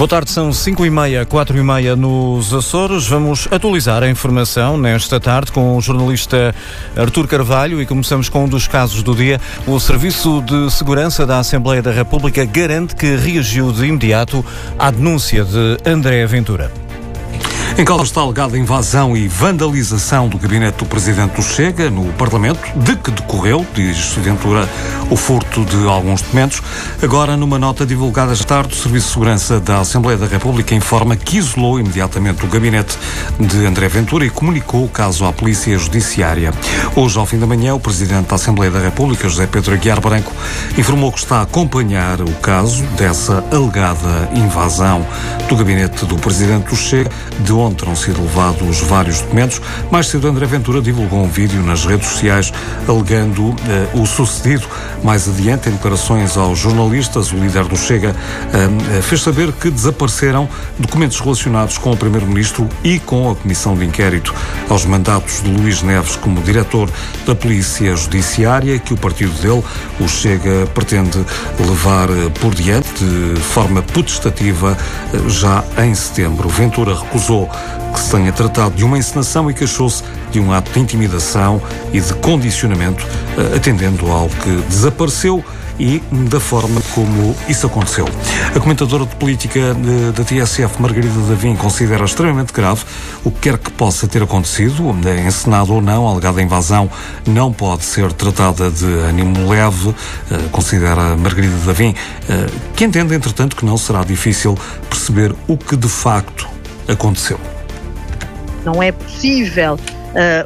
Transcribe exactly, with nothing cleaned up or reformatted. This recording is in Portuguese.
Boa tarde, são cinco e meia, quatro e meia nos Açores. Vamos atualizar a informação nesta tarde com o jornalista Artur Carvalho e começamos com um dos casos do dia. O Serviço de Segurança da Assembleia da República garante que reagiu de imediato à denúncia de André Ventura. Em causa está a alegada invasão e vandalização do gabinete do Presidente do Chega no Parlamento, de que decorreu, diz Ventura, o furto de alguns documentos. Agora, numa nota divulgada esta tarde, o Serviço de Segurança da Assembleia da República informa que isolou imediatamente o gabinete de André Ventura e comunicou o caso à Polícia Judiciária. Hoje, ao fim da manhã, o Presidente da Assembleia da República, José Pedro Aguiar Branco, informou que está a acompanhar o caso dessa alegada invasão do gabinete do Presidente do Chega, de onde terão sido levados vários documentos. Mais cedo, André Ventura divulgou um vídeo nas redes sociais alegando uh, o sucedido. Mais adiante, em declarações aos jornalistas, o líder do Chega uh, fez saber que desapareceram documentos relacionados com o Primeiro-Ministro e com a Comissão de Inquérito aos mandatos de Luís Neves como diretor da Polícia Judiciária, que o partido dele, o Chega, pretende levar uh, por diante de forma potestativa uh, já em setembro. Ventura recusou que se tenha tratado de uma encenação e queixou-se de um ato de intimidação e de condicionamento, atendendo ao que desapareceu e da forma como isso aconteceu. A comentadora de política da T S F, Margarida Davim, considera extremamente grave o que quer que possa ter acontecido, encenado ou não. A alegada invasão não pode ser tratada de ânimo leve, considera Margarida Davim, que entende, entretanto, que não será difícil perceber o que de facto aconteceu. Não é possível